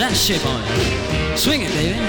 That shape on it. Swing it, baby.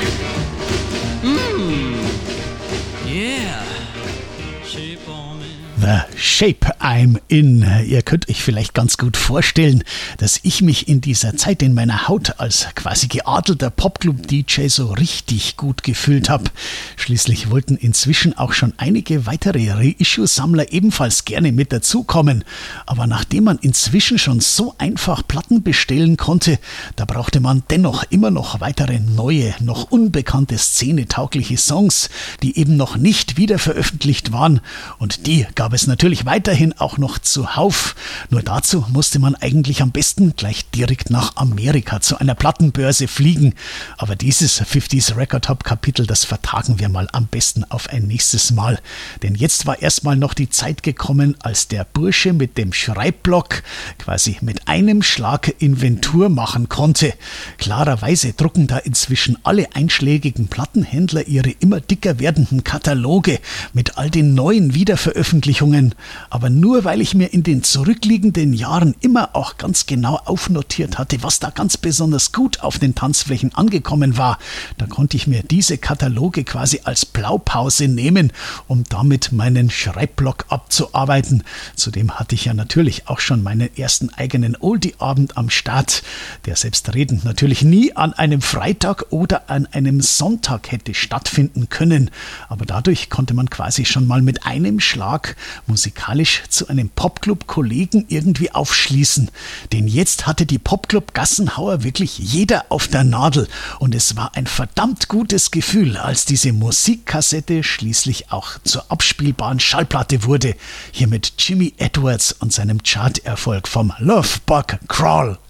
Yeah. Shape on me. The Shape I'm In. Ihr könnt euch vielleicht ganz gut vorstellen, dass ich mich in dieser Zeit in meiner Haut als quasi geadelter Popclub-DJ so richtig gut gefühlt habe. Schließlich wollten inzwischen auch schon einige weitere Reissue-Sammler ebenfalls gerne mit dazukommen. Aber nachdem man inzwischen schon so einfach Platten bestellen konnte, da brauchte man dennoch immer noch weitere neue, noch unbekannte szenetaugliche Songs, die eben noch nicht wiederveröffentlicht waren. Und die gab es natürlich weiterhin auch noch zuhauf. Nur dazu musste man eigentlich am besten gleich direkt nach Amerika zu einer Plattenbörse fliegen. Aber dieses 50s Record Hop Kapitel, das vertagen wir mal am besten auf ein nächstes Mal. Denn jetzt war erstmal noch die Zeit gekommen, als der Bursche mit dem Schreibblock quasi mit einem Schlag Inventur machen konnte. Klarerweise drucken da inzwischen alle einschlägigen Plattenhändler ihre immer dicker werdenden Kataloge mit all den neuen Wiederveröffentlichungen. Aber nur weil ich mir in den zurückliegenden Jahren immer auch ganz genau aufnotiert hatte, was da ganz besonders gut auf den Tanzflächen angekommen war, da konnte ich mir diese Kataloge quasi als Blaupause nehmen, um damit meinen Schreibblock abzuarbeiten. Zudem hatte ich ja natürlich auch schon meinen ersten eigenen Oldie-Abend am Start, der selbstredend natürlich nie an einem Freitag oder an einem Sonntag hätte stattfinden können. Aber dadurch konnte man quasi schon mal mit einem Schlag musikalisch zu einem Popclub-Kollegen irgendwie aufschließen. Denn jetzt hatte die Popclub Gassenhauer wirklich jeder auf der Nadel. Und es war ein verdammt gutes Gefühl, als diese Musikkassette schließlich auch zur abspielbaren Schallplatte wurde. Hier mit Jimmy Edwards und seinem Charterfolg vom Love Bug Crawl.